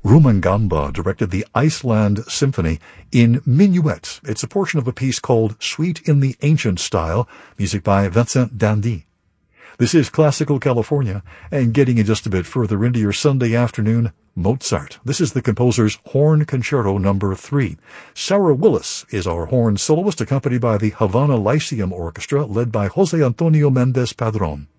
Rumangamba directed the Iceland Symphony in Minuet. It's a portion of a piece called Suite in the Ancient Style, music by Vincent Dandy. This is Classical California, and getting you just a bit further into your Sunday afternoon, Mozart. This is the composer's Horn Concerto No. 3. Sarah Willis is our horn soloist, accompanied by the Havana Lyceum Orchestra, led by Jose Antonio Mendez Padron.